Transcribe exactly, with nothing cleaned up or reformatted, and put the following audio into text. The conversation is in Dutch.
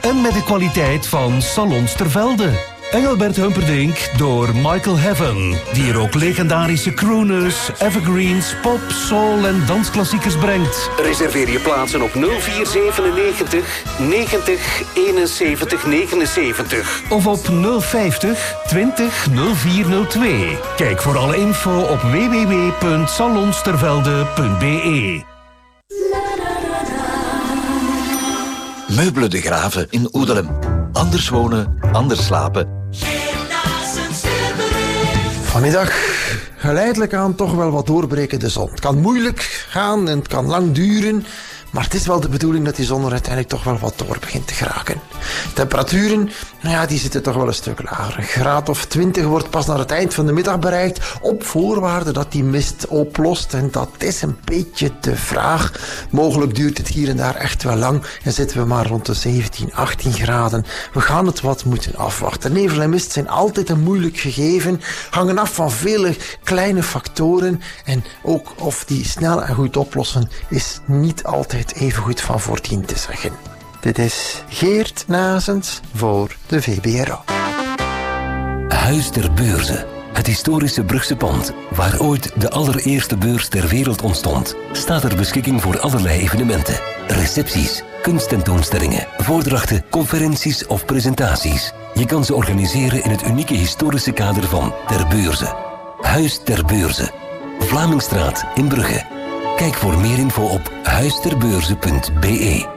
en met de kwaliteit van Salons ter Velde. Engelbert Humperdinck door Michael Heaven, die er ook legendarische crooners, evergreens, pop, soul en dansklassiekers brengt. Reserveer je plaatsen op nul vier zevenennegentig negentig eenenzeventig negenenzeventig. Of op nul vijftig twintig nul vier nul twee. Kijk voor alle info op w w w punt salonstervelde punt b e. Meubelen de Graven in Oedelem. Anders wonen, anders slapen. Vanmiddag geleidelijk aan toch wel wat doorbreken de zon. Het kan moeilijk gaan en het kan lang duren, maar het is wel de bedoeling dat die zon er uiteindelijk toch wel wat door begint te geraken. Temperaturen, nou ja, die zitten toch wel een stuk lager. Een graad of twintig wordt pas naar het eind van de middag bereikt, op voorwaarde dat die mist oplost. En dat is een beetje de vraag. Mogelijk duurt het hier en daar echt wel lang en zitten we maar rond de zeventien, achttien graden. We gaan het wat moeten afwachten. Nevel en mist zijn altijd een moeilijk gegeven, hangen af van vele kleine factoren en ook of die snel en goed oplossen is niet altijd even goed van voordien te zeggen. Dit is Geert Nazens voor de V B R O. Huis ter Beurze. Het historische Brugse pand, waar ooit de allereerste beurs ter wereld ontstond, staat ter beschikking voor allerlei evenementen. Recepties, kunsttentoonstellingen, voordrachten, conferenties of presentaties. Je kan ze organiseren in het unieke historische kader van Ter Beurze. Huis ter Beurze. Vlamingstraat in Brugge. Kijk voor meer info op huisterbeurze punt b e.